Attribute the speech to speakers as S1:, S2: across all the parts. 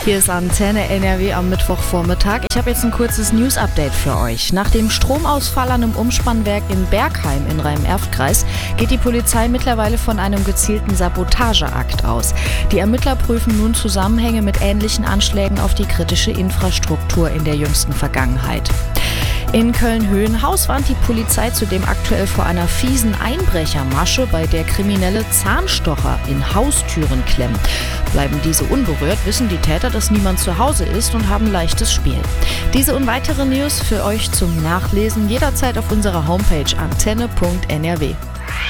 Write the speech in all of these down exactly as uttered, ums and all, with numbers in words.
S1: Hier ist Antenne N R W am Mittwochvormittag. Ich habe jetzt ein kurzes News-Update für euch. Nach dem Stromausfall an einem Umspannwerk in Bergheim in Rhein-Erft-Kreis geht die Polizei mittlerweile von einem gezielten Sabotageakt aus. Die Ermittler prüfen nun Zusammenhänge mit ähnlichen Anschlägen auf die kritische Infrastruktur in der jüngsten Vergangenheit. In Köln-Höhenhaus warnt die Polizei zudem aktuell vor einer fiesen Einbrechermasche, bei der Kriminelle Zahnstocher in Haustüren klemmen. Bleiben diese unberührt, wissen die Täter, dass niemand zu Hause ist und haben leichtes Spiel. Diese und weitere News für euch zum Nachlesen jederzeit auf unserer Homepage antenne punkt n r w.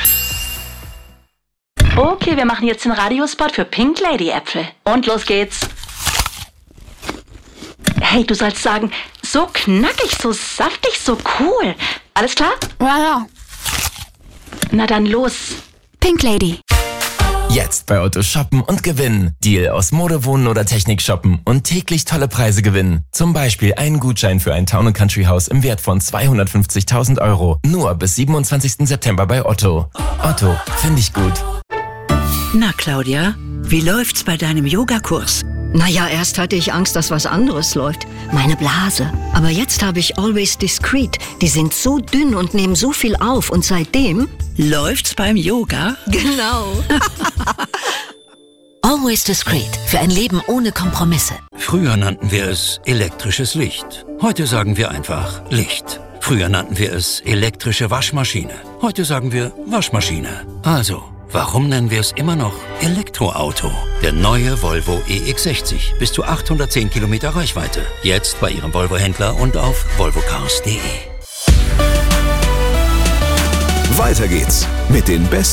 S2: Okay, wir machen jetzt den Radiospot für Pink Lady Äpfel. Und los geht's. Hey, du sollst sagen, so knackig, so saftig, so cool. Alles klar?
S3: Ja, ja.
S2: Na dann los.
S3: Pink Lady.
S4: Jetzt bei Otto shoppen und gewinnen. Deal aus Mode, Wohnen oder Technik shoppen und täglich tolle Preise gewinnen. Zum Beispiel einen Gutschein für ein Town and Country Haus im Wert von zweihundertfünfzigtausend Euro. Nur bis siebenundzwanzigsten September bei Otto. Otto, finde ich gut.
S5: Na Claudia, wie läuft's bei deinem Yogakurs?
S6: Naja, erst hatte ich Angst, dass was anderes läuft. Meine Blase. Aber jetzt habe ich Always Discreet. Die sind so dünn und nehmen so viel auf. Und seitdem...
S5: Läuft's beim Yoga?
S6: Genau.
S7: Always Discreet. Für ein Leben ohne Kompromisse.
S8: Früher nannten wir es elektrisches Licht. Heute sagen wir einfach Licht. Früher nannten wir es elektrische Waschmaschine. Heute sagen wir Waschmaschine. Also... warum nennen wir es immer noch Elektroauto? Der neue Volvo E X sechzig. Bis zu achthundertzehn Kilometer Reichweite. Jetzt bei Ihrem Volvo-Händler und auf volvocars punkt de.
S9: Weiter geht's mit den besten